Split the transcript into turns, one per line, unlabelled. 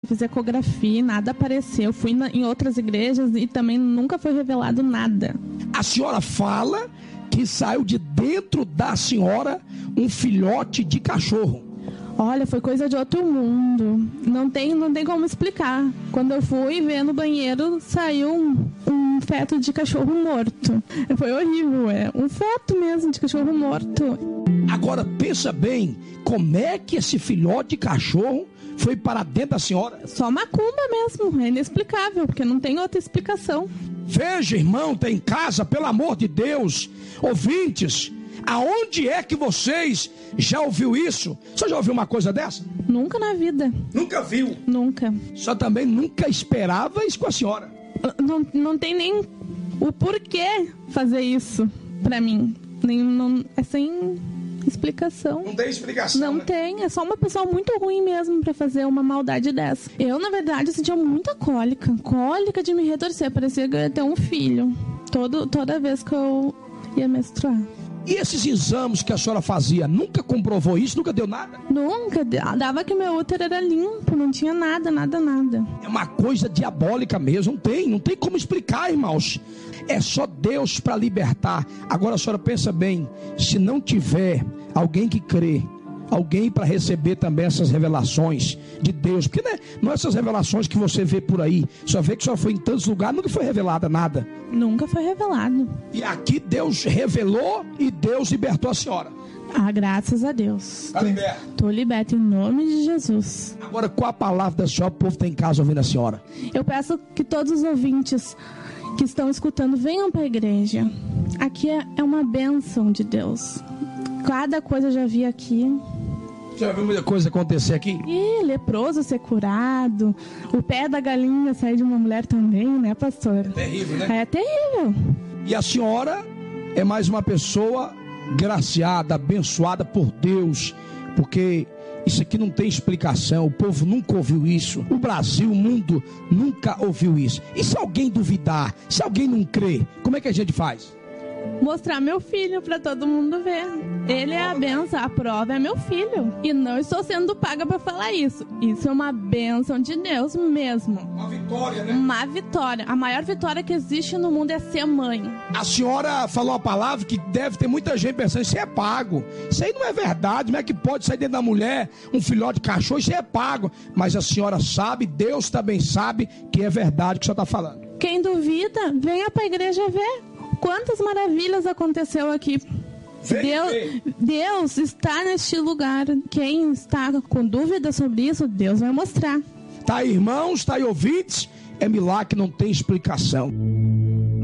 Fiz ecografia, nada apareceu. Fui em outras igrejas e também nunca foi revelado nada.
A senhora fala que saiu de dentro da senhora um filhote de cachorro.
Olha, foi coisa de outro mundo. Não tem como explicar. Quando eu fui ver no banheiro, saiu um feto de cachorro morto. Foi horrível, um feto mesmo de cachorro morto.
Agora pensa bem, como é que esse filhote de cachorro foi para dentro da senhora?
Só macumba mesmo, é inexplicável, porque não tem outra explicação.
Veja, irmão, tá em casa, pelo amor de Deus, ouvintes, aonde é que vocês já ouviu isso? Você já ouviu uma coisa dessa?
Nunca na vida.
Nunca viu?
Nunca.
Só também nunca esperava isso com a senhora.
Não tem nem o porquê fazer isso pra mim. É sem explicação.
Não tem explicação,
Não, né? Tem, é só uma pessoa muito ruim mesmo pra fazer uma maldade dessa. Eu, na verdade, sentia muita cólica de me retorcer, parecia que eu ia ter um filho toda vez que eu ia menstruar.
E esses exames que a senhora fazia, nunca comprovou isso? Nunca deu nada?
Nunca, dava que meu útero era limpo, não tinha nada.
É uma coisa diabólica mesmo, não tem como explicar, irmãos. É só Deus para libertar. Agora a senhora pensa bem, se não tiver alguém que crê, alguém para receber também essas revelações de Deus, porque não é essas revelações que você vê por aí, só vê que só foi em tantos lugares, nunca foi revelada nada.
Nunca foi revelado.
E aqui Deus revelou e Deus libertou a senhora.
Graças a Deus.
Está liberta.
Estou liberta em nome de Jesus.
Agora, qual a palavra da senhora? O povo está em casa ouvindo a senhora.
Eu peço que todos os ouvintes que estão escutando venham para a igreja. Aqui é uma bênção de Deus. Cada coisa eu já vi aqui.
Já viu muita coisa acontecer aqui?
Leproso ser curado, o pé da galinha sair de uma mulher também, né, pastor?
É terrível, né?
É terrível.
E a senhora é mais uma pessoa graciada, abençoada por Deus, porque isso aqui não tem explicação, o povo nunca ouviu isso, o Brasil, o mundo nunca ouviu isso. E se alguém duvidar, se alguém não crer, como é que a gente faz?
Mostrar meu filho para todo mundo ver. Ele é a benção, a prova é meu filho. E não estou sendo paga para falar isso. Isso é uma bênção de Deus mesmo.
Uma vitória, né?
Uma vitória. A maior vitória que existe no mundo é ser mãe.
A senhora falou uma palavra que deve ter muita gente pensando, isso é pago. Isso aí não é verdade, como é que pode sair dentro da mulher um filhote de cachorro, isso é pago. Mas a senhora sabe, Deus também sabe que é verdade o que a senhora está falando.
Quem duvida, venha para a igreja ver. Quantas maravilhas aconteceu aqui. Deus está neste lugar. Quem está com dúvida sobre isso, Deus vai mostrar.
Tá aí, irmãos, tá aí, ouvintes. É milagre que não tem explicação.